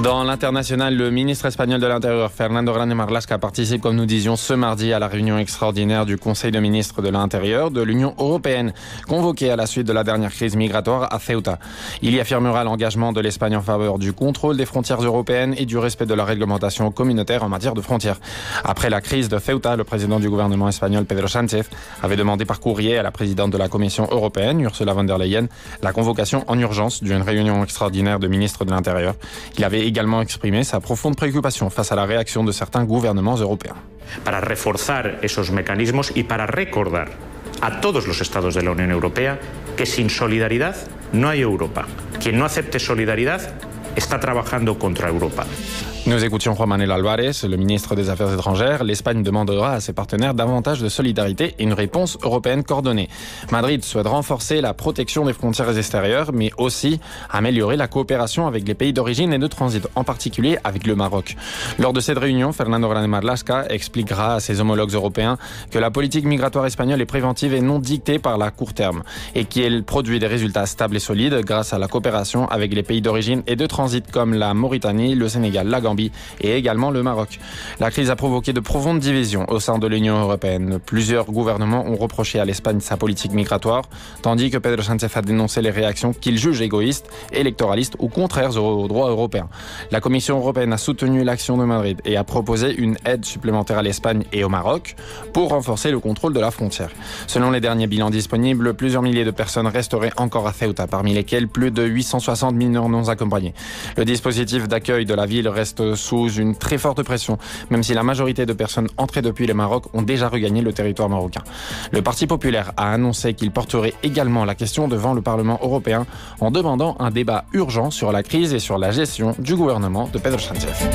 Dans l'international, le ministre espagnol de l'Intérieur, Fernando Grande Marlaska, participe, comme nous disions, ce mardi à la réunion extraordinaire du Conseil de ministres de l'Intérieur de l'Union européenne, convoquée à la suite de la dernière crise migratoire à Ceuta. Il y affirmera l'engagement de l'Espagne en faveur du contrôle des frontières européennes et du respect de la réglementation communautaire en matière de frontières. Après la crise de Ceuta, le président du gouvernement espagnol, Pedro Sánchez, avait demandé par courrier à la présidente de la Commission européenne, Ursula von der Leyen, la convocation en urgence d'une réunion extraordinaire de ministres de l'Intérieur. Il avait également exprimé sa profonde préoccupation face à la réaction de certains gouvernements européens. Para reforzar esos mecanismos y para recordar a todos los estados de la Unión Europea que sin solidaridad no hay Europa. Quien no acepte solidaridad está trabajando contra Europa. Nous écoutions Juan Manuel Álvarez, le ministre des Affaires étrangères. L'Espagne demandera à ses partenaires davantage de solidarité et une réponse européenne coordonnée. Madrid souhaite renforcer la protection des frontières extérieures, mais aussi améliorer la coopération avec les pays d'origine et de transit, en particulier avec le Maroc. Lors de cette réunion, Fernando Grande Marlaska expliquera à ses homologues européens que la politique migratoire espagnole est préventive et non dictée par la court terme, et qu'elle produit des résultats stables et solides grâce à la coopération avec les pays d'origine et de transit comme la Mauritanie, le Sénégal, la Gambie et également le Maroc. La crise a provoqué de profondes divisions au sein de l'Union européenne. Plusieurs gouvernements ont reproché à l'Espagne sa politique migratoire, tandis que Pedro Sánchez a dénoncé les réactions qu'il juge égoïstes, électoralistes ou contraires aux droits européens. La Commission européenne a soutenu l'action de Madrid et a proposé une aide supplémentaire à l'Espagne et au Maroc pour renforcer le contrôle de la frontière. Selon les derniers bilans disponibles, plusieurs milliers de personnes resteraient encore à Ceuta, parmi lesquelles plus de 860 mineurs non accompagnés. Le dispositif d'accueil de la ville reste sous une très forte pression, même si la majorité de personnes entrées depuis le Maroc ont déjà regagné le territoire marocain. Le Parti populaire a annoncé qu'il porterait également la question devant le Parlement européen en demandant un débat urgent sur la crise et sur la gestion du gouvernement de Pedro Sánchez.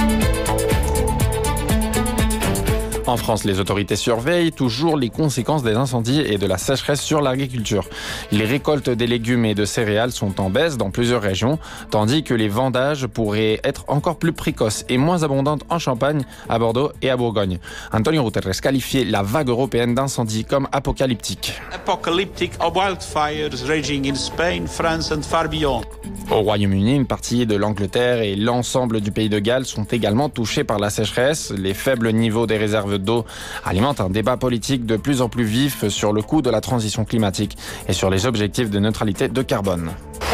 En France, les autorités surveillent toujours les conséquences des incendies et de la sécheresse sur l'agriculture. Les récoltes des légumes et de céréales sont en baisse dans plusieurs régions, tandis que les vendages pourraient être encore plus précoces et moins abondantes en Champagne, à Bordeaux et à Bourgogne. Antonio Guterres qualifiait la vague européenne d'incendies comme apocalyptique. Apocalyptic wildfires raging in Spain, France and far beyond. Au Royaume-Uni, une partie de l'Angleterre et l'ensemble du pays de Galles sont également touchés par la sécheresse. Les faibles niveaux des réserves d'eau alimentent un débat politique de plus en plus vif sur le coût de la transition climatique et sur les objectifs de neutralité de carbone.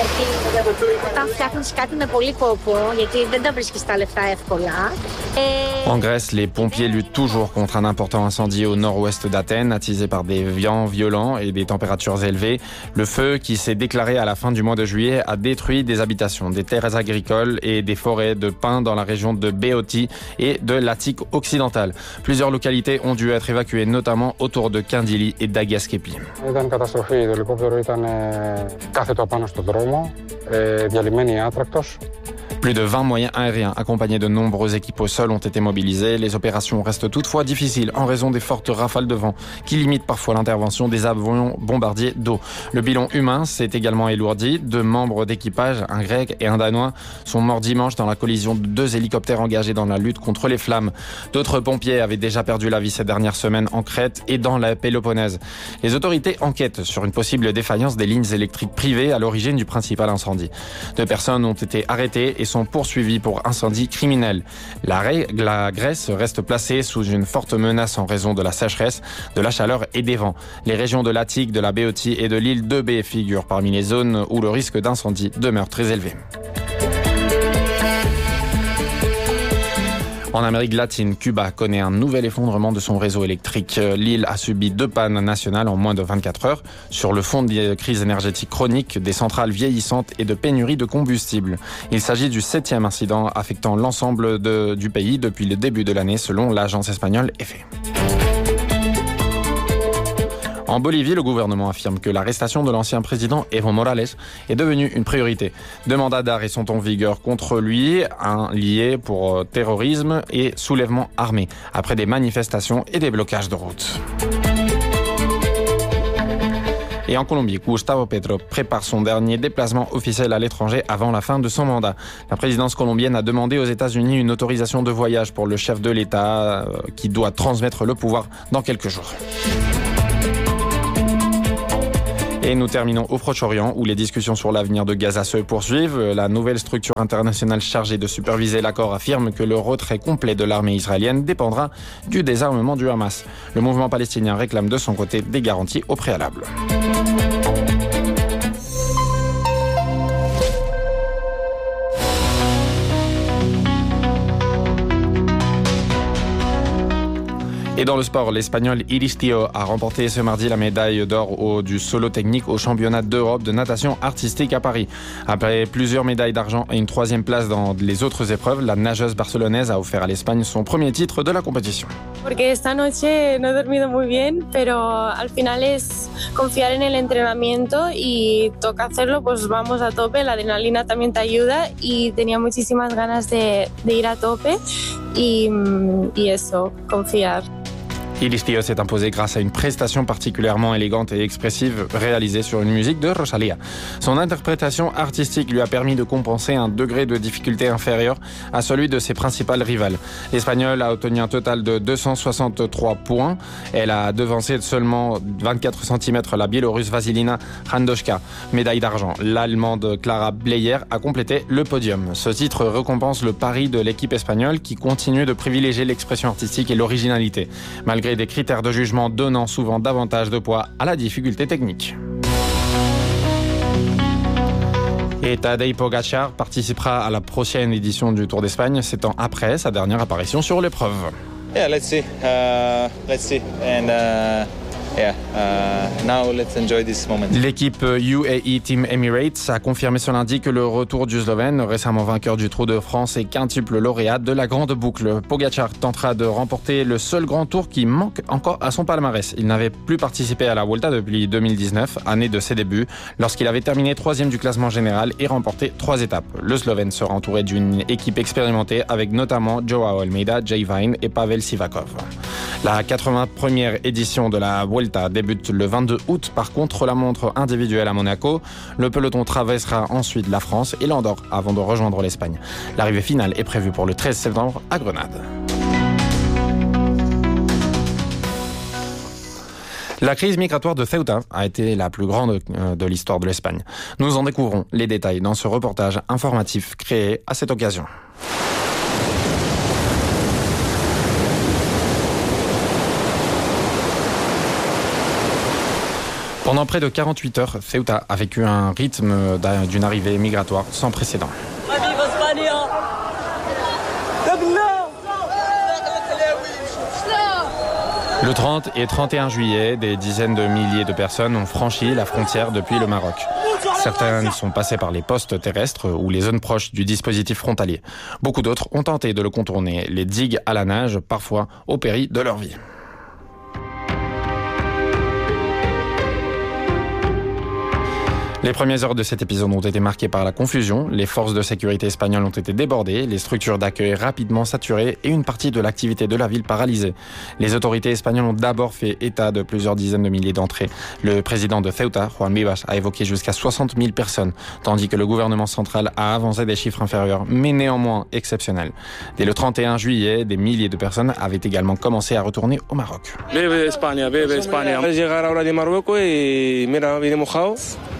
En Grèce, les pompiers luttent toujours contre un important incendie au nord-ouest d'Athènes, attisé par des vents violents et des températures élevées. Le feu, qui s'est déclaré à la fin du mois de juillet, a détruit des habitations, des terres agricoles et des forêts de pins dans la région de Béotie et de l'Attique occidentale. Plusieurs localités ont dû être évacuées, notamment autour de Kandili et d'Agaskepi. Plus de 20 moyens aériens accompagnés de nombreux équipes au sol ont été mobilisés. Les opérations restent toutefois difficiles en raison des fortes rafales de vent qui limitent parfois l'intervention des avions bombardiers d'eau. Le bilan humain s'est également élourdi. 2 membres d'équipage, un grec et un danois, sont morts dimanche dans la collision de 2 hélicoptères engagés dans la lutte contre les flammes. D'autres pompiers avaient déjà perdu la vie ces dernières semaines en Crète et dans la Péloponnèse. Les autorités enquêtent sur une possible défaillance des lignes électriques privées à l'origine du principal incendie. 2 personnes ont été arrêtées et sont poursuivis pour incendie criminel. La Grèce reste placée sous une forte menace en raison de la sécheresse, de la chaleur et des vents. Les régions de l'Attique, de la Béotie et de l'île de B figurent parmi les zones où le risque d'incendie demeure très élevé. En Amérique latine, Cuba connaît un nouvel effondrement de son réseau électrique. L'île a subi 2 pannes nationales en moins de 24 heures sur le fond de crise énergétique chronique, des centrales vieillissantes et de pénurie de combustible. Il s'agit du 7e incident affectant l'ensemble du pays depuis le début de l'année, selon l'agence espagnole EFE. En Bolivie, le gouvernement affirme que l'arrestation de l'ancien président Evo Morales est devenue une priorité. 2 mandats d'arrêt sont en vigueur contre lui, un lié pour terrorisme et soulèvement armé, après des manifestations et des blocages de routes. Et en Colombie, Gustavo Petro prépare son dernier déplacement officiel à l'étranger avant la fin de son mandat. La présidence colombienne a demandé aux États-Unis une autorisation de voyage pour le chef de l'État qui doit transmettre le pouvoir dans quelques jours. Et nous terminons au Proche-Orient où les discussions sur l'avenir de Gaza se poursuivent. La nouvelle structure internationale chargée de superviser l'accord affirme que le retrait complet de l'armée israélienne dépendra du désarmement du Hamas. Le mouvement palestinien réclame de son côté des garanties au préalable. Et dans le sport, l'Espagnol Iris Tío a remporté ce mardi la médaille d'or du solo technique au championnat d'Europe de natation artistique à Paris. Après plusieurs médailles d'argent et une 3e place dans les autres épreuves, la nageuse barcelonaise a offert à l'Espagne son premier titre de la compétition. Porque esta noche no he dormido muy bien, pero al final es confiar en el entrenamiento y toca hacerlo, pues vamos a tope, la adrenalina también te ayuda y tenía muchísimas ganas de ir a tope y eso, confiar. Iris Tío s'est imposé grâce à une prestation particulièrement élégante et expressive réalisée sur une musique de Rosalía. Son interprétation artistique lui a permis de compenser un degré de difficulté inférieur à celui de ses principales rivales. L'Espagnole a obtenu un total de 263 points. Elle a devancé de seulement 24 cm la Biélorusse Vasilina Handoshka. Médaille d'argent. L'Allemande Clara Bleyer a complété le podium. Ce titre récompense le pari de l'équipe espagnole qui continue de privilégier l'expression artistique et l'originalité, malgré des critères de jugement donnant souvent davantage de poids à la difficulté technique. Et Tadej Pogačar participera à la prochaine édition du Tour d'Espagne, 7 ans après sa dernière apparition sur l'épreuve. Yeah, let's see. Now let's enjoy this moment. L'équipe UAE Team Emirates a confirmé ce lundi que le retour du Slovène, récemment vainqueur du Tour de France et quintuple lauréat de la Grande Boucle. Pogačar tentera de remporter le seul grand tour qui manque encore à son palmarès. Il n'avait plus participé à la Vuelta depuis 2019, année de ses débuts, lorsqu'il avait terminé 3e du classement général et remporté 3 étapes. Le Slovène sera entouré d'une équipe expérimentée avec notamment Joao Almeida, Jay Vine et Pavel Sivakov. La 81e édition de la Vuelta débute le 22 août par contre-la-montre individuelle à Monaco. Le peloton traversera ensuite la France et l'Andorre avant de rejoindre l'Espagne. L'arrivée finale est prévue pour le 13 septembre à Grenade. La crise migratoire de Ceuta a été la plus grande de l'histoire de l'Espagne. Nous en découvrons les détails dans ce reportage informatif créé à cette occasion. Pendant près de 48 heures, Ceuta a vécu un rythme d'une arrivée migratoire sans précédent. Le 30 et 31 juillet, des dizaines de milliers de personnes ont franchi la frontière depuis le Maroc. Certaines sont passées par les postes terrestres ou les zones proches du dispositif frontalier. Beaucoup d'autres ont tenté de le contourner, les digues à la nage, parfois au péril de leur vie. Les premières heures de cet épisode ont été marquées par la confusion. Les forces de sécurité espagnoles ont été débordées, les structures d'accueil rapidement saturées et une partie de l'activité de la ville paralysée. Les autorités espagnoles ont d'abord fait état de plusieurs dizaines de milliers d'entrées. Le président de Ceuta, Juan Vivas, a évoqué jusqu'à 60 000 personnes, tandis que le gouvernement central a avancé des chiffres inférieurs, mais néanmoins exceptionnels. Dès le 31 juillet, des milliers de personnes avaient également commencé à retourner au Maroc. Vive España, vive España. Llegar ahora de Marruecos y mira, vine mojado.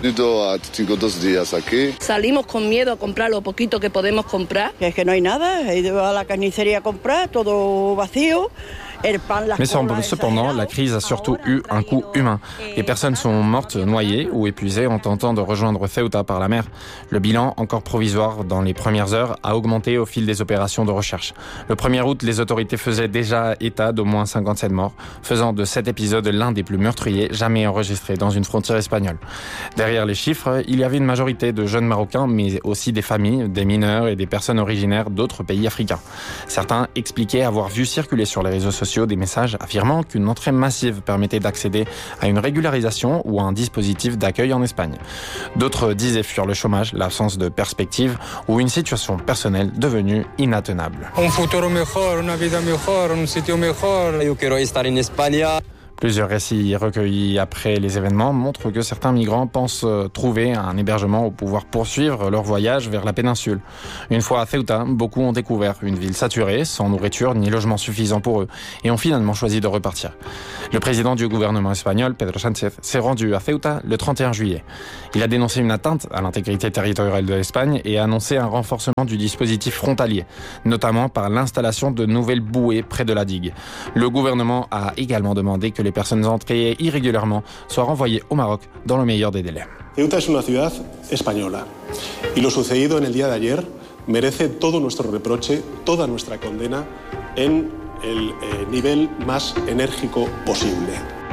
Salimos con miedo a comprar lo poquito que podemos comprar. Es que no hay nada, he ido a la carnicería a comprar, todo vacío. Mais cependant, la crise a surtout eu un coût humain. Les personnes sont mortes, noyées ou épuisées en tentant de rejoindre Ceuta par la mer. Le bilan, encore provisoire dans les premières heures, a augmenté au fil des opérations de recherche. Le 1er août, les autorités faisaient déjà état d'au moins 57 morts, faisant de cet épisode l'un des plus meurtriers jamais enregistrés dans une frontière espagnole. Derrière les chiffres, il y avait une majorité de jeunes Marocains, mais aussi des familles, des mineurs et des personnes originaires d'autres pays africains. Certains expliquaient avoir vu circuler sur les réseaux sociaux des messages affirmant qu'une entrée massive permettait d'accéder à une régularisation ou à un dispositif d'accueil en Espagne. D'autres disaient fuir le chômage, l'absence de perspective ou une situation personnelle devenue inatteignable. Un futuro mejor, una vida mejor, un sitio mejor. Yo quiero estar en España. Plusieurs récits recueillis après les événements montrent que certains migrants pensent trouver un hébergement ou pouvoir poursuivre leur voyage vers la péninsule. Une fois à Ceuta, beaucoup ont découvert une ville saturée, sans nourriture ni logement suffisant pour eux, et ont finalement choisi de repartir. Le président du gouvernement espagnol, Pedro Sánchez, s'est rendu à Ceuta le 31 juillet. Il a dénoncé une atteinte à l'intégrité territoriale de l'Espagne et a annoncé un renforcement du dispositif frontalier, notamment par l'installation de nouvelles bouées près de la digue. Le gouvernement a également demandé que les personnes entrées irrégulièrement soient renvoyées au Maroc dans le meilleur des délais. Ceuta es una ciudad española y lo sucedido en el día de ayer merece todo nuestro reproche, toda nuestra condena en el nivel más enérgico posible.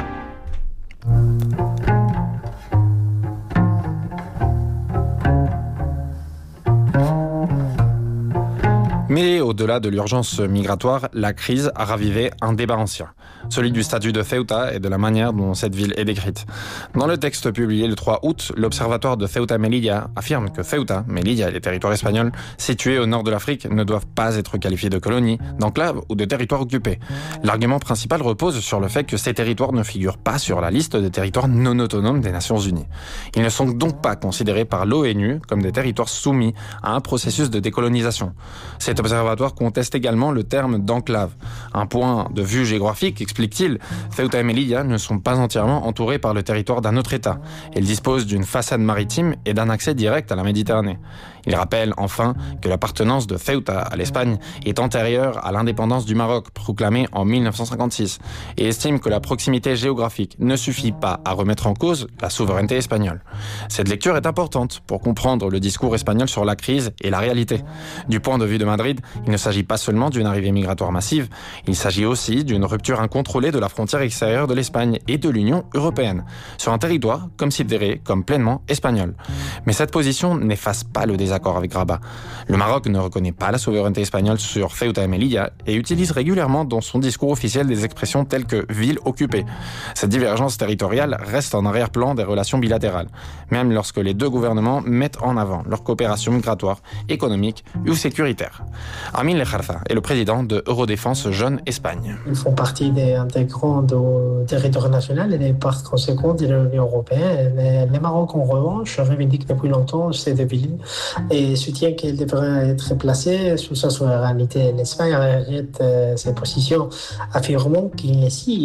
Mais au-delà de l'urgence migratoire, la crise a ravivé un débat ancien, celui du statut de Ceuta et de la manière dont cette ville est décrite. Dans le texte publié le 3 août, l'Observatoire de Ceuta-Melilla affirme que Ceuta, Melilla et les territoires espagnols situés au nord de l'Afrique ne doivent pas être qualifiés de colonies, d'enclaves ou de territoires occupés. L'argument principal repose sur le fait que ces territoires ne figurent pas sur la liste des territoires non autonomes des Nations Unies. Ils ne sont donc pas considérés par l'ONU comme des territoires soumis à un processus de décolonisation. Cet observatoire conteste également le terme d'enclave. Un point de vue géographique, explique-t-il, Ceuta et Melilla ne sont pas entièrement entourés par le territoire d'un autre État. Elles disposent d'une façade maritime et d'un accès direct à la Méditerranée. Il rappelle enfin que l'appartenance de Ceuta à l'Espagne est antérieure à l'indépendance du Maroc, proclamée en 1956, et estime que la proximité géographique ne suffit pas à remettre en cause la souveraineté espagnole. Cette lecture est importante pour comprendre le discours espagnol sur la crise et la réalité. Du point de vue de Madrid, il ne s'agit pas seulement d'une arrivée migratoire massive, il s'agit aussi d'une rupture incontrôlée de la frontière extérieure de l'Espagne et de l'Union européenne, sur un territoire considéré comme pleinement espagnol. Mais cette position n'efface pas le désaccord avec Rabat. Le Maroc ne reconnaît pas la souveraineté espagnole sur Ceuta et Melilla et utilise régulièrement dans son discours officiel des expressions telles que « ville occupée ». Cette divergence territoriale reste en arrière-plan des relations bilatérales, même lorsque les deux gouvernements mettent en avant leur coopération migratoire, économique ou sécuritaire. Amin Lejarza est le président de Eurodéfense Jeunes Espagne. Ils font partie des intégrants du territoire national et par conséquent de l'Union européenne. Les Maroc, en revanche, revendiquent depuis longtemps ces deux villes et soutient qu'elle devrait être placée sous sa souveraineté. L'Espagne arrête ses positions, affirmant qu'il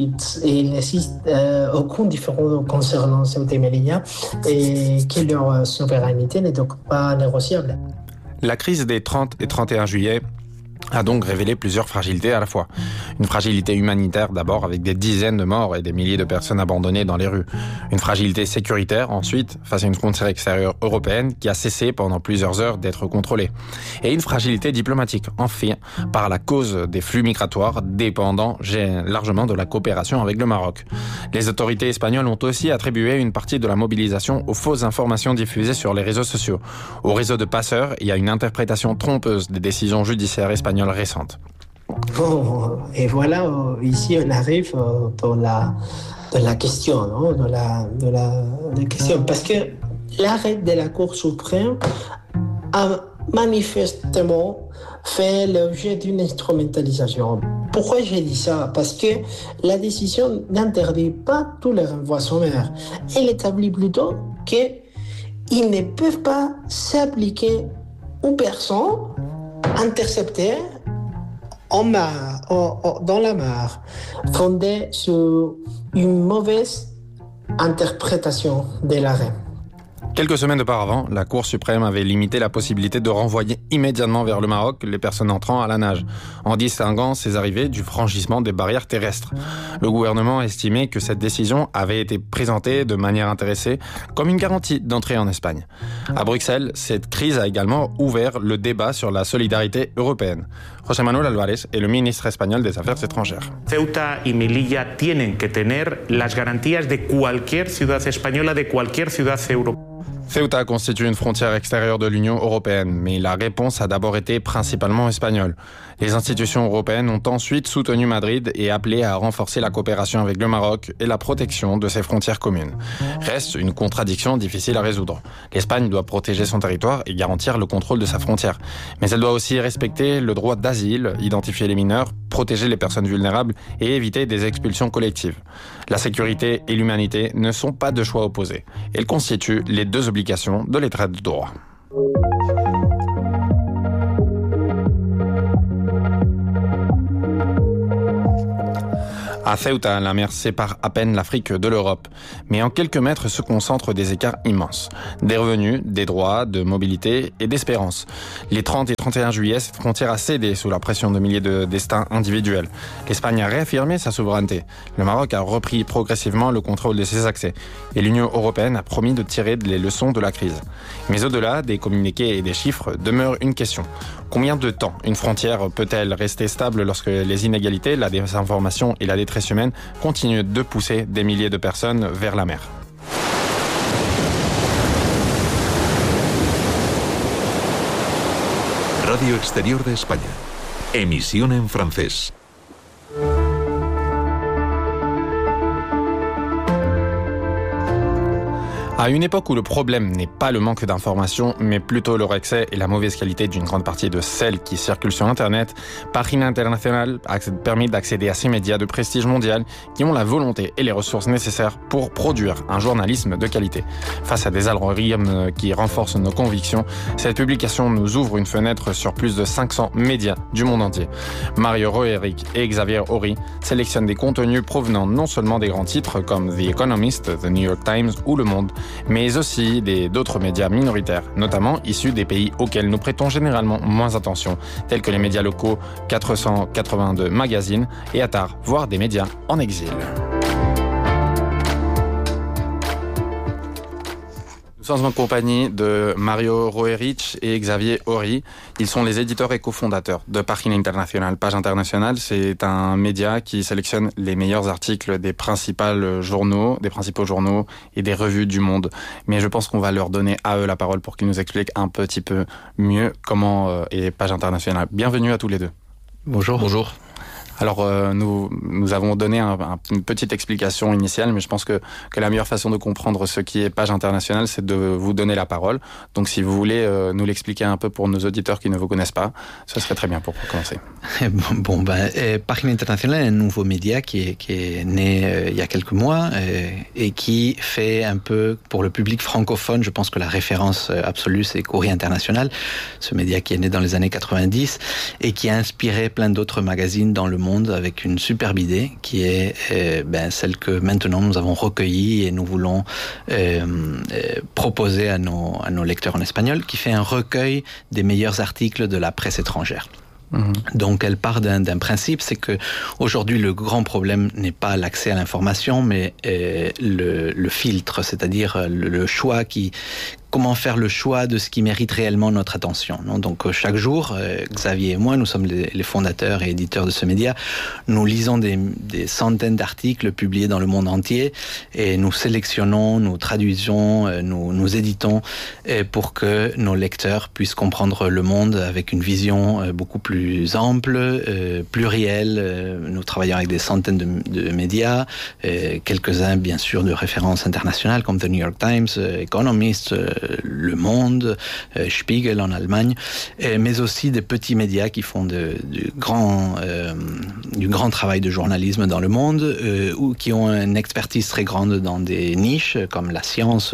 n'existe aucun différent concernant Ceuta et Melilla et que leur souveraineté n'est donc pas négociable. La crise des 30 et 31 juillet a donc révélé plusieurs fragilités à la fois. Une fragilité humanitaire d'abord, avec des dizaines de morts et des milliers de personnes abandonnées dans les rues. Une fragilité sécuritaire ensuite, face à une frontière extérieure européenne qui a cessé pendant plusieurs heures d'être contrôlée. Et une fragilité diplomatique, enfin, par la cause des flux migratoires dépendant largement de la coopération avec le Maroc. Les autorités espagnoles ont aussi attribué une partie de la mobilisation aux fausses informations diffusées sur les réseaux sociaux, aux réseaux de passeurs et à une interprétation trompeuse des décisions judiciaires espagnoles récentes. Bon, et voilà, ici on arrive dans la question, non, dans la question, parce que l'arrêt de la Cour suprême a manifestement fait l'objet d'une instrumentalisation. Pourquoi j'ai dit ça? Parce que la décision n'interdit pas tous les renvois sommaires. Elle établit plutôt qu'ils ne peuvent pas s'appliquer aux personnes interceptées dans la mer, fondée sur une mauvaise interprétation de l'arrêt. Quelques semaines auparavant, la Cour suprême avait limité la possibilité de renvoyer immédiatement vers le Maroc les personnes entrant à la nage, en distinguant ces arrivées du franchissement des barrières terrestres. Le gouvernement estimait que cette décision avait été présentée de manière intéressée comme une garantie d'entrée en Espagne. À Bruxelles, cette crise a également ouvert le débat sur la solidarité européenne. José Manuel Álvarez est le ministre espagnol des Affaires étrangères. Ceuta y Melilla tienen que tener las garantías de cualquier ciudad española, de cualquier ciudad europea. Ceuta constitue une frontière extérieure de l'Union européenne, mais la réponse a d'abord été principalement espagnole. Les institutions européennes ont ensuite soutenu Madrid et appelé à renforcer la coopération avec le Maroc et la protection de ses frontières communes. Reste une contradiction difficile à résoudre. L'Espagne doit protéger son territoire et garantir le contrôle de sa frontière. Mais elle doit aussi respecter le droit d'asile, identifier les mineurs, protéger les personnes vulnérables et éviter des expulsions collectives. La sécurité et l'humanité ne sont pas de choix opposés. Elles constituent les deux obligations de l'état de droit. À Ceuta, la mer sépare à peine l'Afrique de l'Europe. Mais en quelques mètres se concentrent des écarts immenses. Des revenus, des droits, de mobilité et d'espérance. Les 30 et 31 juillet, cette frontière a cédé sous la pression de milliers de destins individuels. L'Espagne a réaffirmé sa souveraineté. Le Maroc a repris progressivement le contrôle de ses accès. Et l'Union européenne a promis de tirer les leçons de la crise. Mais au-delà des communiqués et des chiffres, demeure une question. Combien de temps une frontière peut-elle rester stable lorsque les inégalités, la désinformation et la détresse humaine continuent de pousser des milliers de personnes vers la mer? Radio Exterior de España. Emisión en francés. À une époque où le problème n'est pas le manque d'informations, mais plutôt leur excès et la mauvaise qualité d'une grande partie de celles qui circulent sur Internet, Página Internacional permet d'accéder à ces médias de prestige mondial qui ont la volonté et les ressources nécessaires pour produire un journalisme de qualité. Face à des algorithmes qui renforcent nos convictions, cette publication nous ouvre une fenêtre sur plus de 500 médias du monde entier. Mario Roerich et Xavier Horry sélectionnent des contenus provenant non seulement des grands titres comme The Economist, The New York Times ou Le Monde, mais aussi d'autres médias minoritaires, notamment issus des pays auxquels nous prêtons généralement moins attention, tels que les médias locaux 482 Magazine et Atar, voire des médias en exil. Nous sommes en compagnie de Mario Roerich et Xavier Horry. Ils sont les éditeurs et cofondateurs de Página Internacional. Page Internationale, c'est un média qui sélectionne les meilleurs articles des principaux journaux et des revues du monde. Mais je pense qu'on va leur donner à eux la parole pour qu'ils nous expliquent un petit peu mieux comment est Page Internationale. Bienvenue à tous les deux. Bonjour. Bonjour. Alors, nous avons donné une petite explication initiale, mais je pense que la meilleure façon de comprendre ce qui est Page Internationale, c'est de vous donner la parole. Donc, si vous voulez nous l'expliquer un peu pour nos auditeurs qui ne vous connaissent pas, ce serait très bien pour commencer. Página Internationale est un nouveau média qui est né il y a quelques mois et qui fait un peu, pour le public francophone, je pense que la référence absolue, c'est Courrier International, ce média qui est né dans les années 90 et qui a inspiré plein d'autres magazines dans le monde avec une superbe idée qui est celle que maintenant nous avons recueillie et nous voulons proposer à nos lecteurs en espagnol, qui fait un recueil des meilleurs articles de la presse étrangère. Donc elle part d'un principe, c'est que aujourd'hui le grand problème n'est pas l'accès à l'information, mais le filtre, c'est-à-dire le choix comment faire le choix de ce qui mérite réellement notre attention. Donc chaque jour, Xavier et moi, nous sommes les fondateurs et éditeurs de ce média, nous lisons des centaines d'articles publiés dans le monde entier et nous sélectionnons, nous traduisons, nous éditons pour que nos lecteurs puissent comprendre le monde avec une vision beaucoup plus ample, plurielle. Nous travaillons avec des centaines de médias, quelques-uns bien sûr de références internationales comme The New York Times, Economist, Le Monde, Spiegel en Allemagne, mais aussi des petits médias qui font du grand travail de journalisme dans le monde ou qui ont une expertise très grande dans des niches comme la science,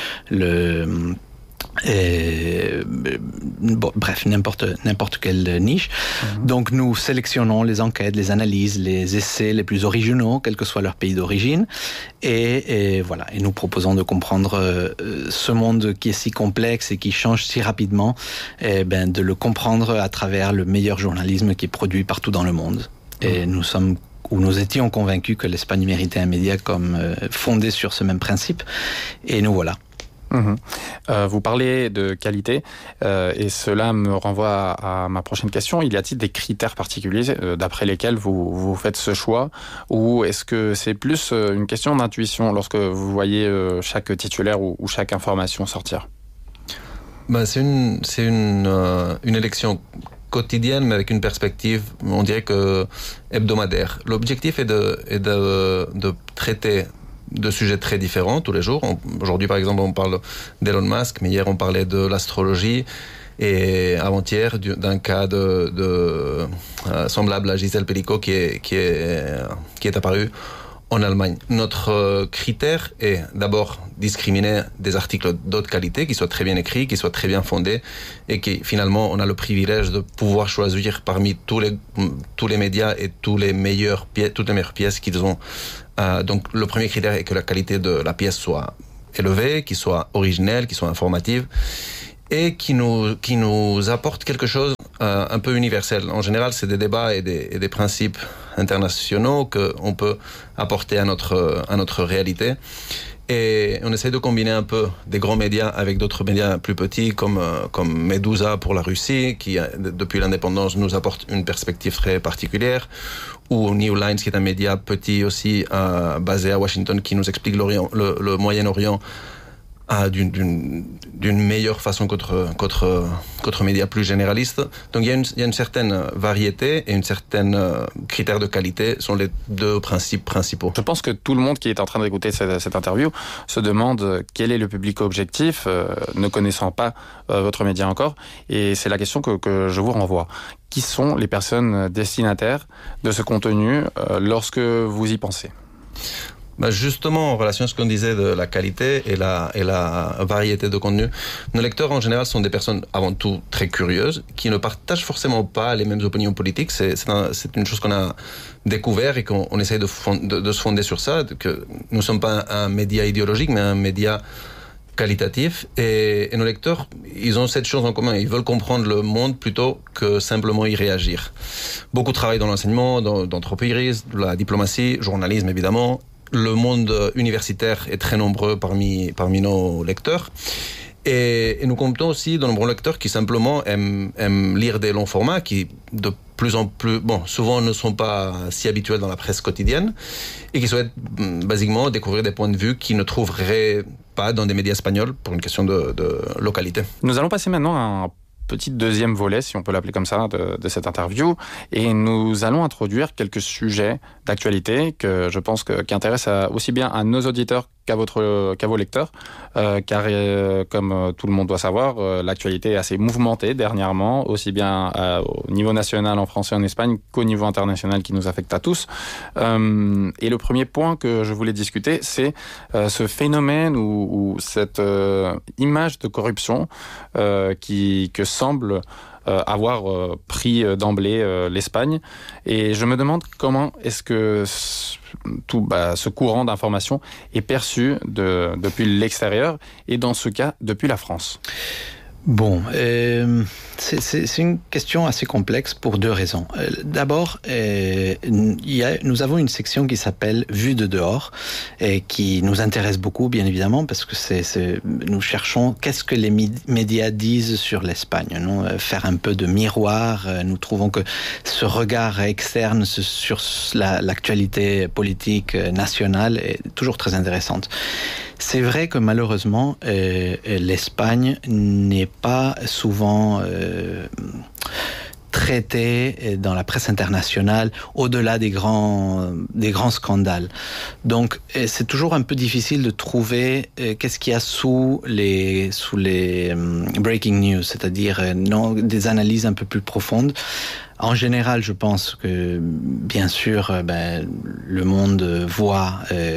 bref, n'importe quelle niche. Donc nous sélectionnons les enquêtes, les analyses, les essais les plus originaux, quel que soit leur pays d'origine, et voilà. Et nous proposons de comprendre ce monde qui est si complexe et qui change si rapidement, de le comprendre à travers le meilleur journalisme qui est produit partout dans le monde. Et nous étions convaincus que l'Espagne méritait un média comme fondé sur ce même principe, et nous voilà. Vous parlez de qualité et cela me renvoie à ma prochaine question. Y a-t-il des critères particuliers d'après lesquels vous faites ce choix, ou est-ce que c'est plus une question d'intuition lorsque vous voyez chaque titulaire ou chaque information sortir? C'est une élection quotidienne, mais avec une perspective, on dirait que hebdomadaire. L'objectif est de traiter de sujets très différents tous les jours. Aujourd'hui, par exemple, on parle d'Elon Musk, mais hier, on parlait de l'astrologie, et avant-hier, d'un cas semblable à Gisèle Pellicot qui est apparu en Allemagne. Notre critère est d'abord discriminer des articles d'autre qualité, qui soient très bien écrits, qui soient très bien fondés, et qui finalement on a le privilège de pouvoir choisir parmi tous les médias et toutes les meilleures pièces qu'ils ont. Donc le premier critère est que la qualité de la pièce soit élevée, qu'il soit originelle, qu'il soit informative, et qui nous apporte quelque chose un peu universel. En général, c'est des débats et des principes internationaux qu'on peut apporter à notre réalité. Et on essaie de combiner un peu des grands médias avec d'autres médias plus petits, comme Medusa pour la Russie, qui depuis l'indépendance nous apporte une perspective très particulière, ou New Lines, qui est un média petit aussi, basé à Washington, qui nous explique le Moyen-Orient d'une meilleure façon qu'autre média plus généraliste. Donc il y a une certaine variété et une certaine critère de qualité sont les deux principes principaux. Je pense que tout le monde qui est en train d'écouter cette interview se demande quel est le public objectif, ne connaissant pas votre média encore, et c'est la question que je vous renvoie. Qui sont les personnes destinataires de ce contenu lorsque vous y pensez? Justement, en relation à ce qu'on disait de la qualité et la variété de contenu, nos lecteurs en général sont des personnes avant tout très curieuses, qui ne partagent forcément pas les mêmes opinions politiques. C'est une chose qu'on a découvert et qu'on essaie de se fonder sur ça, que nous ne sommes pas un média idéologique, mais un média qualitatif, et nos lecteurs, ils ont cette chose en commun, ils veulent comprendre le monde plutôt que simplement y réagir. Beaucoup travaillent dans l'enseignement, d'entreprise, de la diplomatie, journalisme évidemment. Le monde universitaire est très nombreux parmi nos lecteurs. Et nous comptons aussi de nombreux lecteurs qui simplement aiment lire des longs formats, qui de plus en plus, souvent ne sont pas si habituels dans la presse quotidienne, et qui souhaitent basiquement découvrir des points de vue qu'ils ne trouveraient pas dans des médias espagnols pour une question de localité. Nous allons passer maintenant à un petit deuxième volet, si on peut l'appeler comme ça, de cette interview, et nous allons introduire quelques sujets d'actualité que je pense qui intéressent aussi bien à nos auditeurs qu'à vos lecteurs, car comme tout le monde doit savoir, l'actualité est assez mouvementée dernièrement, aussi bien au niveau national en France et en Espagne qu'au niveau international qui nous affecte à tous. Et le premier point que je voulais discuter, c'est ce phénomène ou cette image de corruption que semble avoir pris d'emblée l'Espagne. Et je me demande comment est-ce que ce courant d'information est perçu depuis l'extérieur, et dans ce cas, depuis la France. Bon, c'est une question assez complexe pour deux raisons. D'abord, nous avons une section qui s'appelle Vue de dehors, et qui nous intéresse beaucoup, bien évidemment, parce que nous cherchons qu'est-ce que les médias disent sur l'Espagne. Faire un peu de miroir. Nous trouvons que ce regard externe sur l'actualité politique nationale est toujours très intéressante. C'est vrai que malheureusement, l'Espagne n'est pas souvent traitée dans la presse internationale au-delà des grands scandales. Donc, c'est toujours un peu difficile de trouver qu'est-ce qu'il y a sous les breaking news, c'est-à-dire des analyses un peu plus profondes. En général, je pense que, bien sûr, le monde voit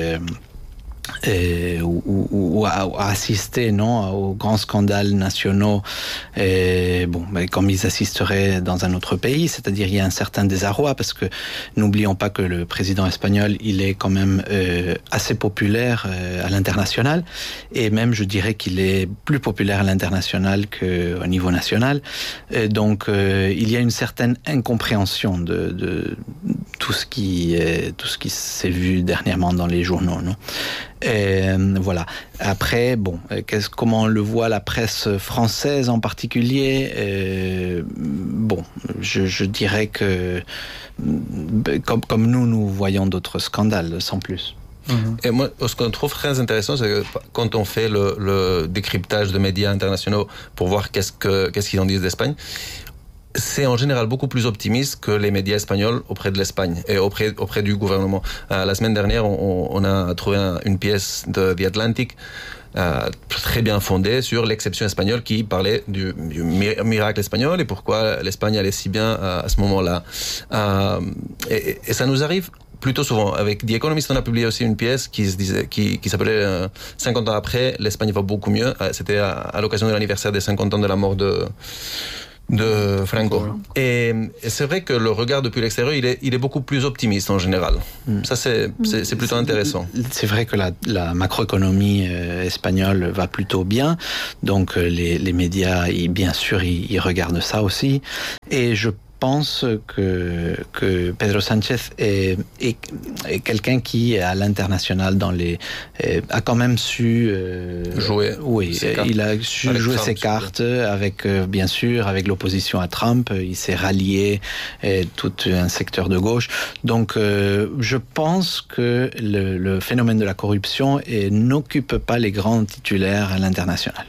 ou à assister aux grands scandales nationaux, comme ils assisteraient dans un autre pays, c'est-à-dire il y a un certain désarroi, parce que n'oublions pas que le président espagnol, il est quand même assez populaire à l'international, et même je dirais qu'il est plus populaire à l'international qu'au niveau national. Donc il y a une certaine incompréhension de tout ce qui s'est vu dernièrement dans les journaux, non? Voilà. Après, bon, comment on le voit la presse française en particulier? Bon, je dirais que comme nous voyons d'autres scandales, sans plus. Et moi, ce qu'on trouve très intéressant, c'est que quand on fait le décryptage de médias internationaux pour voir qu'est-ce qu'ils en disent d'Espagne, c'est en général beaucoup plus optimiste que les médias espagnols auprès de l'Espagne et auprès du gouvernement. La semaine dernière, on a trouvé une pièce de The Atlantic très bien fondée sur l'exception espagnole qui parlait du miracle espagnol et pourquoi l'Espagne allait si bien à ce moment-là. Et ça nous arrive plutôt souvent. Avec The Economist, on a publié aussi une pièce qui s'appelait 50 ans après, l'Espagne va beaucoup mieux. C'était à l'occasion de l'anniversaire des 50 ans de la mort de Franco. Et c'est vrai que le regard depuis l'extérieur, il est beaucoup plus optimiste en général. Ça, c'est plutôt intéressant. C'est vrai que la macroéconomie espagnole va plutôt bien. Donc, les médias, bien sûr, ils regardent ça aussi. Et je pense que Pedro Sánchez est quelqu'un qui, à l'international, a quand même su jouer. Oui, il a su jouer ses cartes avec, bien sûr, avec l'opposition à Trump. Il s'est rallié tout un secteur de gauche. Donc, je pense que le phénomène de la corruption n'occupe pas les grands titulaires à l'international.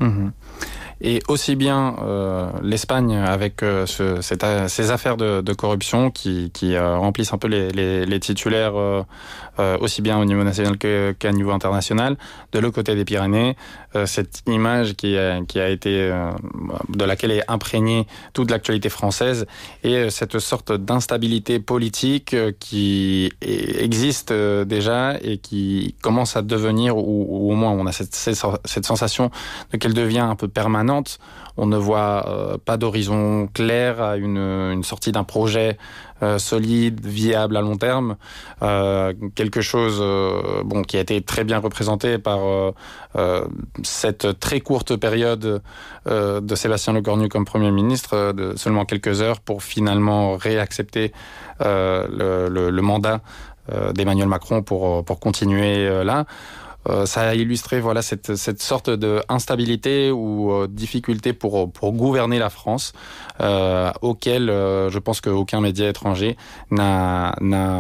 Et aussi bien l'Espagne avec ces affaires de corruption qui remplissent un peu les titulaires aussi bien au niveau national qu'à niveau international. De l'autre côté des Pyrénées, cette image qui a été de laquelle est imprégnée toute l'actualité française et cette sorte d'instabilité politique qui existe déjà et qui commence à devenir, ou au moins on a cette sensation de qu'elle devient un peu permanente. On ne voit pas d'horizon clair à une sortie d'un projet solide, viable à long terme, quelque chose qui a été très bien représenté par cette très courte période de Sébastien Lecornu comme Premier ministre, de seulement quelques heures pour finalement réaccepter le mandat d'Emmanuel Macron pour continuer là. Ça a illustré cette sorte de instabilité ou difficulté pour gouverner la France, auquel je pense qu'aucun média étranger n'a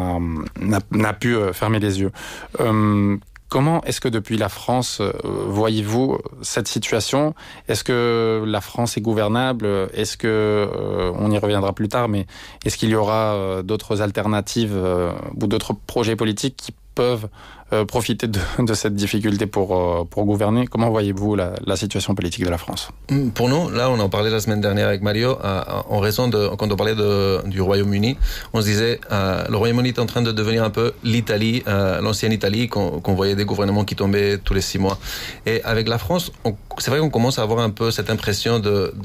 pu fermer les yeux. Comment est-ce que depuis la France, voyez-vous cette situation? Est-ce que la France est gouvernable? Est-ce que, on y reviendra plus tard, mais est-ce qu'il y aura d'autres alternatives ou d'autres projets politiques qui peuvent profiter de cette difficulté pour gouverner? Comment voyez-vous la situation politique de la France? Pour nous, là, on en parlait la semaine dernière avec Mario, en raison quand on parlait du Royaume-Uni, on se disait, le Royaume-Uni est en train de devenir un peu l'Italie, l'ancienne Italie, qu'on voyait des gouvernements qui tombaient tous les 6 mois. Et avec la France, c'est vrai qu'on commence à avoir un peu cette impression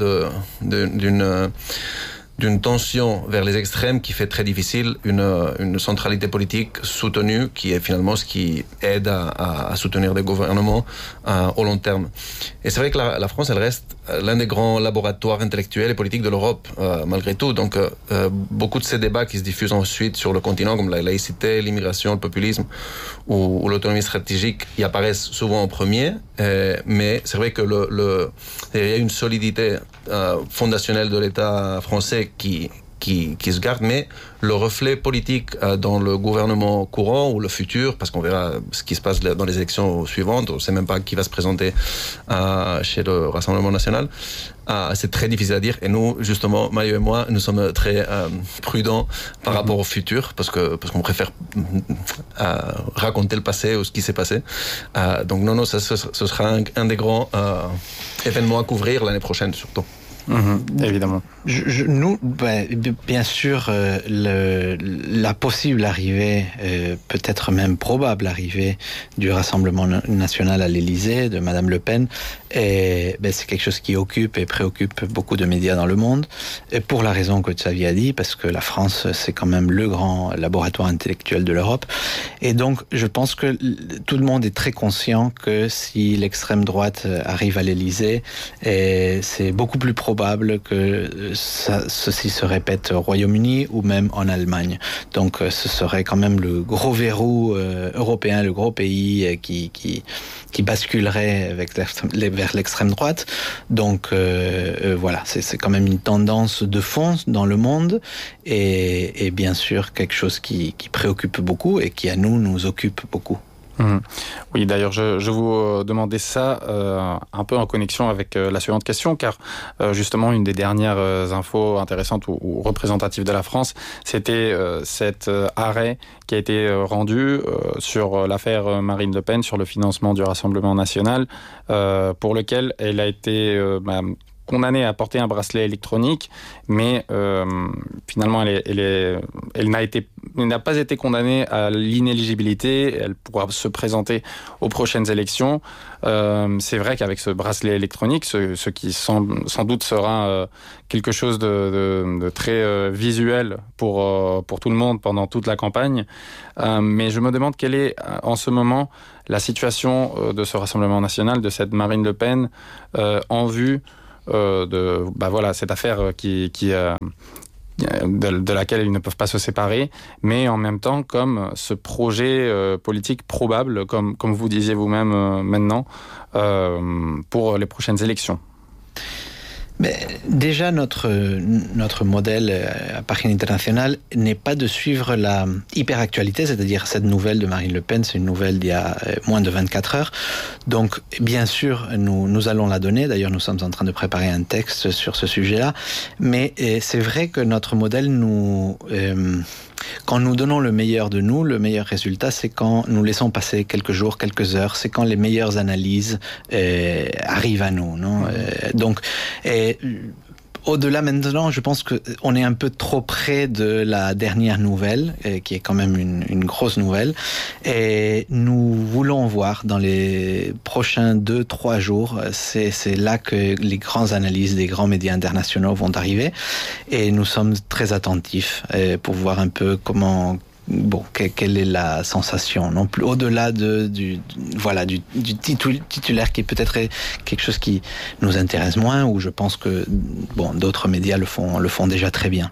d'une tension vers les extrêmes qui fait très difficile une centralité politique soutenue, qui est finalement ce qui aide à soutenir des gouvernements au long terme. Et c'est vrai que la France, elle reste l'un des grands laboratoires intellectuels et politiques de l'Europe, malgré tout. Donc, beaucoup de ces débats qui se diffusent ensuite sur le continent, comme la laïcité, l'immigration, le populisme ou l'autonomie stratégique, y apparaissent souvent en premier. Mais c'est vrai que il y a une solidité fondationnelle de l'État français qui se garde, mais le reflet politique dans le gouvernement courant ou le futur, parce qu'on verra ce qui se passe dans les élections suivantes, on ne sait même pas qui va se présenter chez le Rassemblement national, c'est très difficile à dire. Et nous, justement, Mario et moi, nous sommes très prudents par rapport au futur, parce qu'on préfère raconter le passé ou ce qui s'est passé. Donc non, ce sera un des grands événements à couvrir l'année prochaine, surtout. Évidemment. Nous, bien sûr, la possible arrivée, peut-être même probable arrivée du Rassemblement national à l'Élysée, de Madame Le Pen, c'est quelque chose qui occupe et préoccupe beaucoup de médias dans le monde, et pour la raison que Xavier a dit, parce que la France, c'est quand même le grand laboratoire intellectuel de l'Europe. Et donc, je pense que tout le monde est très conscient que si l'extrême droite arrive à l'Élysée, c'est beaucoup plus probable probable que ceci se répète au Royaume-Uni ou même en Allemagne. Donc ce serait quand même le gros verrou européen, le gros pays qui basculerait vers l'extrême droite. Donc voilà, c'est quand même une tendance de fond dans le monde et bien sûr quelque chose qui préoccupe beaucoup et qui à nous occupe beaucoup. Oui, d'ailleurs, je vous demandais ça un peu en connexion avec la suivante question, car justement, une des dernières infos intéressantes ou représentatives de la France, c'était cet arrêt qui a été rendu sur l'affaire Marine Le Pen, sur le financement du Rassemblement national, pour lequel elle a été condamnée à porter un bracelet électronique, mais finalement, elle n'a pas été condamnée à l'inéligibilité. Elle pourra se présenter aux prochaines élections. C'est vrai qu'avec ce bracelet électronique, ce qui sans doute sera quelque chose de très visuel pour tout le monde pendant toute la campagne. Mais je me demande quelle est en ce moment la situation de ce Rassemblement national, de cette Marine Le Pen, en vue de cette affaire de laquelle ils ne peuvent pas se séparer, mais en même temps comme ce projet politique probable, comme vous disiez vous-même maintenant, pour les prochaines élections. Mais déjà, notre modèle à Página Internacional n'est pas de suivre la hyperactualité, c'est-à-dire cette nouvelle de Marine Le Pen, c'est une nouvelle d'il y a moins de 24 heures. Donc, bien sûr, nous allons la donner. D'ailleurs, nous sommes en train de préparer un texte sur ce sujet-là. Mais c'est vrai que notre modèle quand nous donnons le meilleur de nous, le meilleur résultat, c'est quand nous laissons passer quelques jours, quelques heures. C'est quand les meilleures analyses arrivent à nous, non ? Donc, au-delà maintenant, je pense qu'on est un peu trop près de la dernière nouvelle, qui est quand même une grosse nouvelle. Et nous voulons voir dans les prochains 2-3 jours, c'est là que les grandes analyses des grands médias internationaux vont arriver. Et nous sommes très attentifs pour voir un peu quelle est la sensation, non plus au-delà du titulaire qui est peut-être quelque chose qui nous intéresse moins, ou je pense que d'autres médias le font déjà très bien.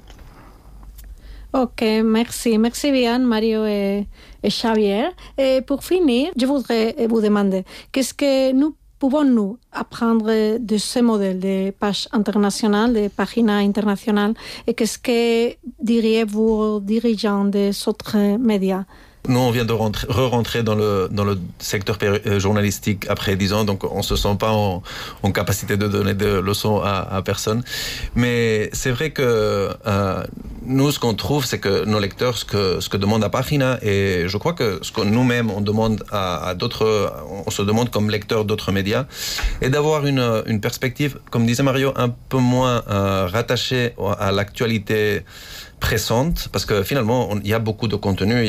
Ok, merci bien Mario et Xavier. Et pour finir, je voudrais vous demander qu'est-ce que nous pouvons-nous apprendre de ce modèle de page internationale, de Página Internacional, et qu'est-ce que diriez-vous aux dirigeants des autres médias? Nous, on vient de re-rentrer dans le secteur journalistique après 10 ans, donc on se sent pas en capacité de donner des leçons à personne. Mais c'est vrai que nous, ce qu'on trouve, c'est que nos lecteurs, ce que demandent à Página, et je crois que ce que nous-mêmes on demande à d'autres, on se demande comme lecteurs d'autres médias, est d'avoir une perspective, comme disait Mario, un peu moins rattachée à l'actualité pressante, parce que finalement il y a beaucoup de contenu,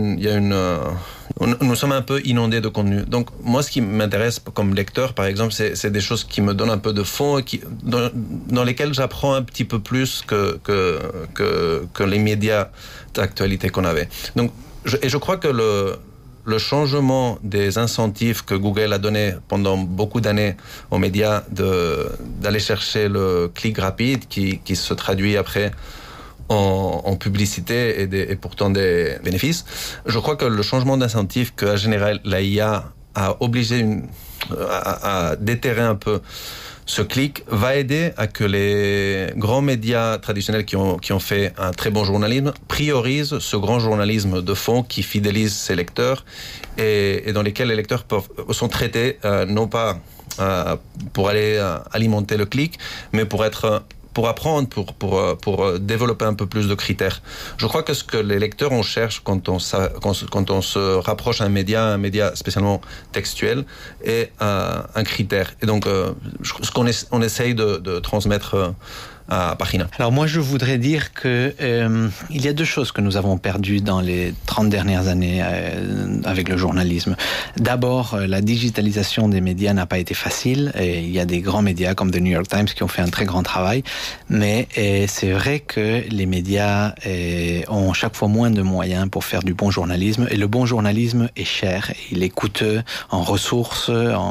nous sommes un peu inondés de contenu. Donc moi, ce qui m'intéresse comme lecteur, par exemple, c'est des choses qui me donnent un peu de fond et dans lesquelles j'apprends un petit peu plus que les médias d'actualité qu'on avait. Donc je crois que le changement des incentives que Google a donné pendant beaucoup d'années aux médias d'aller chercher le clic rapide qui se traduit après en publicité et pourtant des bénéfices. Je crois que le changement d'incentive qu'a généré la IA a obligé à déterrer un peu ce clic, va aider à que les grands médias traditionnels qui ont fait un très bon journalisme priorisent ce grand journalisme de fond qui fidélise ses lecteurs et dans lesquels les lecteurs sont traités non pas pour aller alimenter le clic, mais pour apprendre, pour développer un peu plus de critères. Je crois que ce que les lecteurs on cherche quand on se rapproche d'un média, spécialement textuel, est un critère. Et donc, ce qu'on essaye de transmettre à Página. Alors moi, je voudrais dire que il y a deux choses que nous avons perdues dans les 30 dernières années avec le journalisme. D'abord, la digitalisation des médias n'a pas été facile. Et il y a des grands médias comme The New York Times qui ont fait un très grand travail. Mais c'est vrai que les médias ont chaque fois moins de moyens pour faire du bon journalisme. Et le bon journalisme est cher. Il est coûteux en ressources,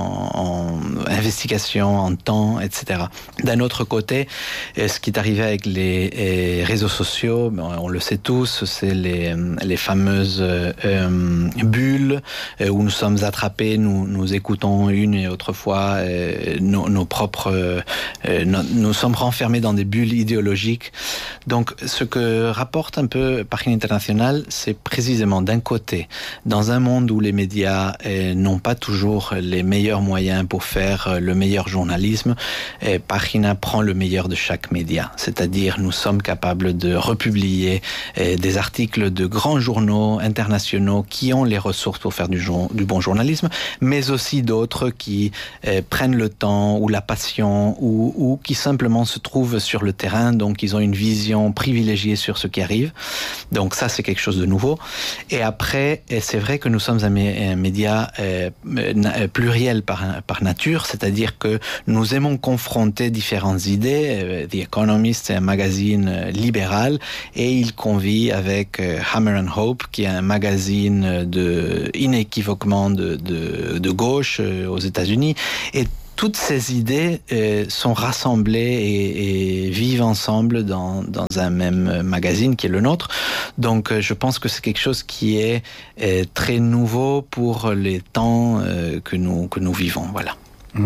en investigation, en temps, etc. D'un autre côté, ce qui est arrivé avec les réseaux sociaux, on le sait tous, c'est les fameuses bulles où nous sommes attrapés, nous écoutons une et autre fois nos propres... nous sommes renfermés dans des bulles idéologiques. Donc, ce que rapporte un peu Página Internacional, c'est précisément d'un côté, dans un monde où les médias n'ont pas toujours les meilleurs moyens pour faire le meilleur journalisme, Página prend le meilleur de chaque média. C'est-à-dire, nous sommes capables de republier des articles de grands journaux internationaux qui ont les ressources pour faire du bon journalisme, mais aussi d'autres qui prennent le temps ou la passion ou qui simplement se trouvent sur le terrain, donc ils ont une vision privilégiée sur ce qui arrive. Donc ça, c'est quelque chose de nouveau. Et après, c'est vrai que nous sommes un média pluriel par nature, c'est-à-dire que nous aimons confronter différentes idées. The Economist, c'est un magazine libéral et il convie avec Hammer and Hope, qui est un magazine inéquivoquement de gauche aux États-Unis. Et toutes ces idées sont rassemblées et vivent ensemble dans un même magazine qui est le nôtre. Donc je pense que c'est quelque chose qui est très nouveau pour les temps que nous vivons. Voilà.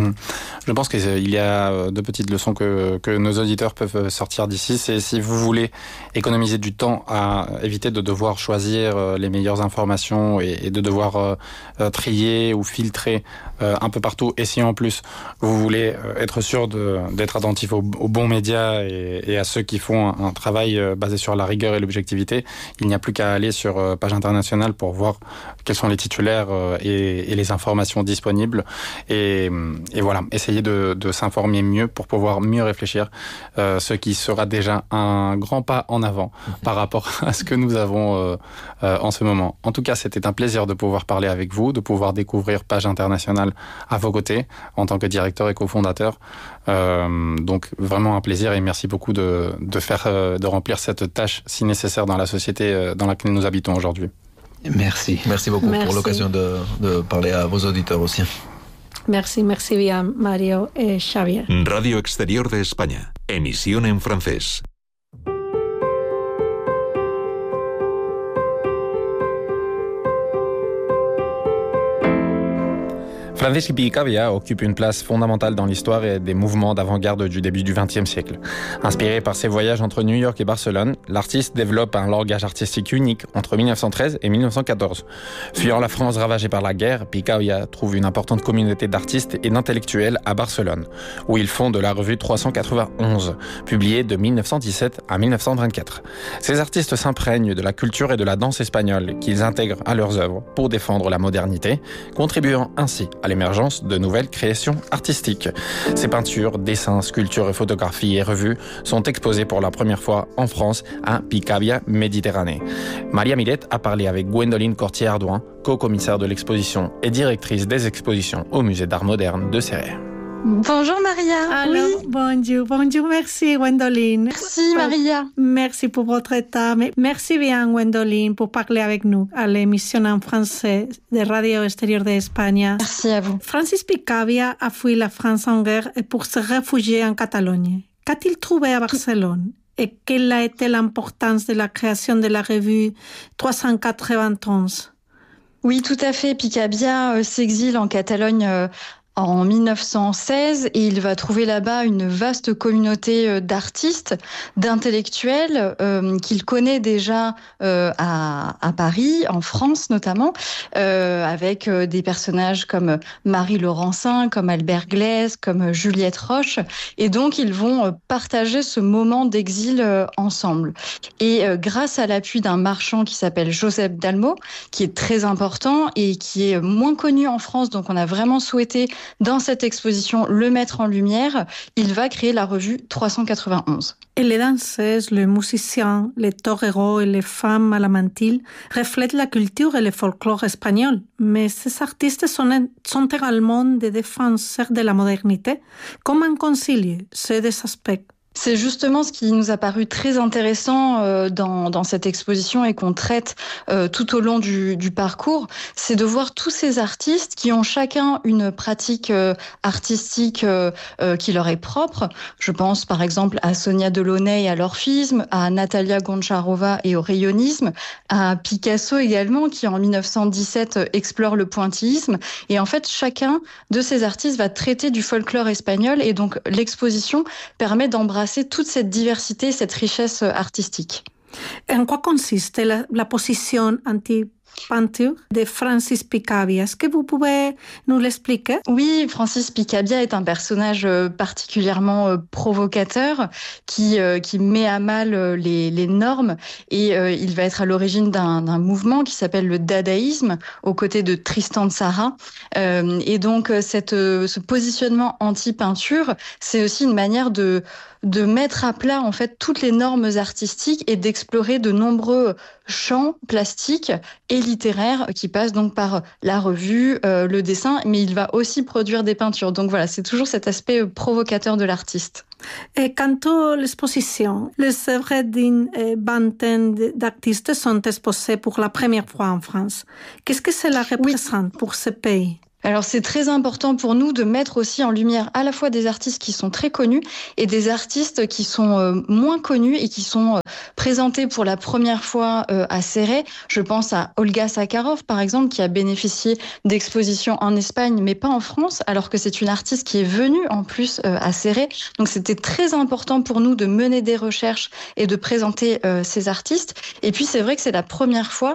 Je pense qu'il y a deux petites leçons que nos auditeurs peuvent sortir d'ici. C'est si vous voulez économiser du temps à éviter de devoir choisir les meilleures informations et de devoir trier ou filtrer un peu partout. Et si en plus vous voulez être sûr d'être attentif aux bons médias et à ceux qui font un travail basé sur la rigueur et l'objectivité, il n'y a plus qu'à aller sur Page Internationale pour voir quels sont les titulaires et les informations disponibles. Et voilà, essayez de s'informer mieux pour pouvoir mieux réfléchir, ce qui sera déjà un grand pas en avant par rapport à ce que nous avons en ce moment. En tout cas, c'était un plaisir de pouvoir parler avec vous, de pouvoir découvrir Page Internationale à vos côtés en tant que directeur et cofondateur. Donc vraiment un plaisir et merci beaucoup de remplir cette tâche si nécessaire dans la société dans laquelle nous habitons aujourd'hui. Merci. Merci beaucoup pour l'occasion de parler à vos auditeurs aussi. Merci bien, Mario et Xavier. Radio Exterior de España. Emisión en francés. Francisco Picabia occupe une place fondamentale dans l'histoire et des mouvements d'avant-garde du début du XXe siècle. Inspiré par ses voyages entre New York et Barcelone, l'artiste développe un langage artistique unique entre 1913 et 1914. Fuyant la France ravagée par la guerre, Picabia trouve une importante communauté d'artistes et d'intellectuels à Barcelone, où il fonde la revue 391, publiée de 1917 à 1924. Ces artistes s'imprègnent de la culture et de la danse espagnole qu'ils intègrent à leurs œuvres pour défendre la modernité, contribuant ainsi à l'émergence de nouvelles créations artistiques. Ces peintures, dessins, sculptures et photographies et revues sont exposées pour la première fois en France à Picabia Méditerranée. Maria Miret a parlé avec Gwendoline Cortier-Ardouin, co-commissaire de l'exposition et directrice des expositions au Musée d'Art Moderne de Céret. Bonjour Maria. Alors, oui. Bonjour, merci Gwendoline. Merci Maria. Merci pour votre temps. Merci bien Gwendoline pour parler avec nous à l'émission en français de Radio Exterior de España. Merci à vous. Francis Picabia a fui la France en guerre pour se réfugier en Catalogne. Qu'a-t-il trouvé à Barcelone? Et quelle a été l'importance de la création de la revue 391? Oui, tout à fait. Picabia s'exile en Catalogne en 1916 et il va trouver là-bas une vaste communauté d'artistes, d'intellectuels qu'il connaît déjà à Paris, en France notamment, avec des personnages comme Marie Laurencin, comme Albert Glaise, comme Juliette Roche. Et donc, ils vont partager ce moment d'exil ensemble. Et grâce à l'appui d'un marchand qui s'appelle Joseph Dalmau, qui est très important et qui est moins connu en France, donc on a vraiment souhaité dans cette exposition le mettre en lumière, il va créer la revue 391. Et les danseuses, les musiciens, les toreros et les femmes à la mantille reflètent la culture et le folklore espagnol. Mais ces artistes sont également des défenseurs de la modernité. Comment concilier ces deux aspects? C'est justement ce qui nous a paru très intéressant dans cette exposition et qu'on traite tout au long du parcours, c'est de voir tous ces artistes qui ont chacun une pratique artistique qui leur est propre. Je pense par exemple à Sonia Delaunay et à l'orphisme, à Natalia Goncharova et au rayonisme, à Picasso également qui en 1917 explore le pointillisme. Et en fait, chacun de ces artistes va traiter du folklore espagnol et donc l'exposition permet d'embrasser toute cette diversité, cette richesse artistique. En quoi consiste la position anti-peinture de Francis Picabia? Est-ce que vous pouvez nous l'expliquer? Oui, Francis Picabia est un personnage particulièrement provocateur qui met à mal les normes et il va être à l'origine d'un mouvement qui s'appelle le dadaïsme aux côtés de Tristan Tzara. Et donc ce positionnement anti-peinture, c'est aussi une manière de mettre à plat en fait toutes les normes artistiques et d'explorer de nombreux champs plastiques et littéraires qui passent donc par la revue, le dessin, mais il va aussi produire des peintures. Donc voilà, c'est toujours cet aspect provocateur de l'artiste. Et quant à l'exposition, les œuvres d'une vingtaine d'artistes sont exposées pour la première fois en France. Qu'est-ce que cela représente pour ce pays? Alors c'est très important pour nous de mettre aussi en lumière à la fois des artistes qui sont très connus et des artistes qui sont moins connus et qui sont présentés pour la première fois à Céret. Je pense à Olga Sakharov par exemple qui a bénéficié d'expositions en Espagne mais pas en France alors que c'est une artiste qui est venue en plus à Céret. Donc c'était très important pour nous de mener des recherches et de présenter ces artistes. Et puis c'est vrai que c'est la première fois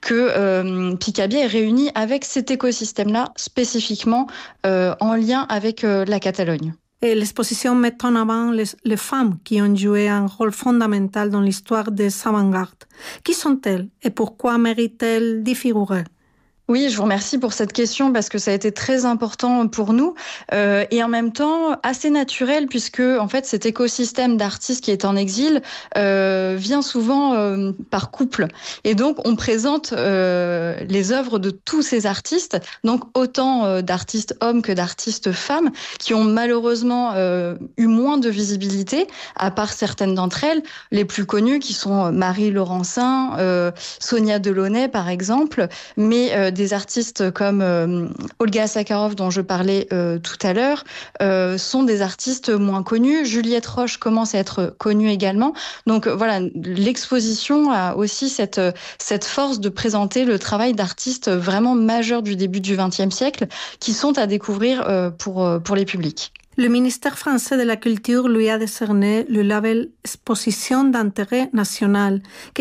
que Picabia est réuni avec cet écosystème-là spécifiquement en lien avec la Catalogne. Et l'exposition met en avant les femmes qui ont joué un rôle fondamental dans l'histoire des avant-gardes. Qui sont-elles et pourquoi méritent-elles d'y figurer? Oui, je vous remercie pour cette question parce que ça a été très important pour nous et en même temps assez naturel puisque en fait cet écosystème d'artistes qui est en exil vient souvent par couple et donc on présente les œuvres de tous ces artistes, donc autant d'artistes hommes que d'artistes femmes qui ont malheureusement eu moins de visibilité à part certaines d'entre elles, les plus connues qui sont Marie Laurencin, Sonia Delaunay par exemple, mais des artistes comme Olga Sakharov dont je parlais tout à l'heure sont des artistes moins connus. Juliette Roche commence à être connue également. Donc voilà, l'exposition a aussi cette force de présenter le travail d'artistes vraiment majeurs du début du XXe siècle qui sont à découvrir pour les publics. Le ministère français de la Culture lui a décerné le label Exposition d'intérêt national. Que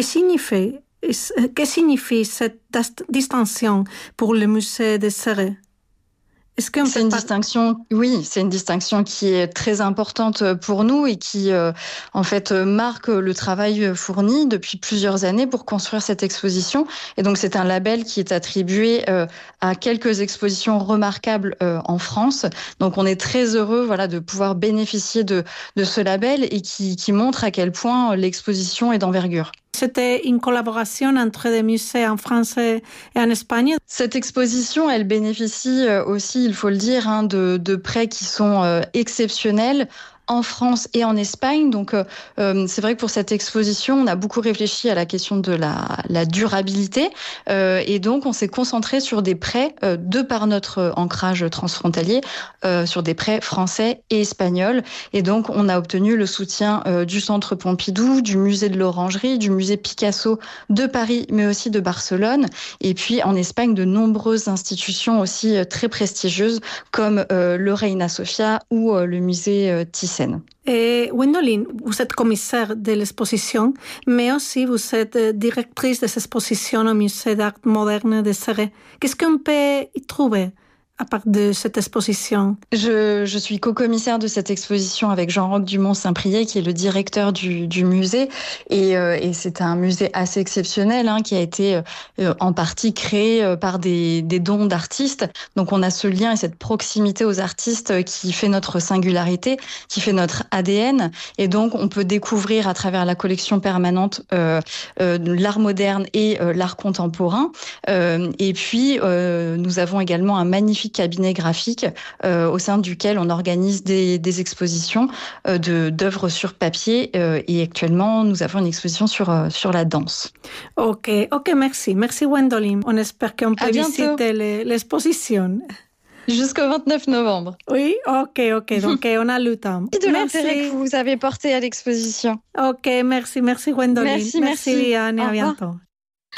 signifie cette distinction pour le musée de Céret? C'est une distinction, oui, c'est une distinction qui est très importante pour nous et qui, en fait, marque le travail fourni depuis plusieurs années pour construire cette exposition. Et donc, c'est un label qui est attribué à quelques expositions remarquables en France. Donc, on est très heureux, voilà, de pouvoir bénéficier de ce label et qui montre à quel point l'exposition est d'envergure. C'était une collaboration entre des musées en France et en Espagne. Cette exposition, elle bénéficie aussi, il faut le dire, de prêts qui sont exceptionnels en France et en Espagne. Donc, c'est vrai que pour cette exposition, on a beaucoup réfléchi à la question de la durabilité. Et donc, on s'est concentré sur des prêts, de par notre ancrage transfrontalier, sur des prêts français et espagnols. Et donc, on a obtenu le soutien du Centre Pompidou, du Musée de l'Orangerie, du Musée Picasso de Paris, mais aussi de Barcelone. Et puis, en Espagne, de nombreuses institutions aussi très prestigieuses, comme le Reina Sofia ou le musée Thyssen. Et Gwendoline, vous êtes commissaire de l'exposition, mais aussi vous êtes directrice des expositions au Musée d'art moderne de Céret. Qu'est-ce qu'on peut y trouver à part de cette exposition? Je suis co-commissaire de cette exposition avec Jean-Roch Dumont-Saint-Priest, qui est le directeur du musée. Et c'est un musée assez exceptionnel, qui a été en partie créé par des dons d'artistes. Donc on a ce lien et cette proximité aux artistes qui fait notre singularité, qui fait notre ADN. Et donc on peut découvrir à travers la collection permanente l'art moderne et l'art contemporain. Et puis nous avons également un magnifique cabinet graphique au sein duquel on organise des expositions d'œuvres sur papier et actuellement nous avons une exposition sur la danse. Ok, merci Gwendoline. On espère qu'on peut visiter l'exposition. Jusqu'au 29 novembre. Oui, ok, donc on a le temps. Merci de l'intérêt que vous avez porté à l'exposition. Ok, merci Gwendoline. Merci Liane, et à bientôt.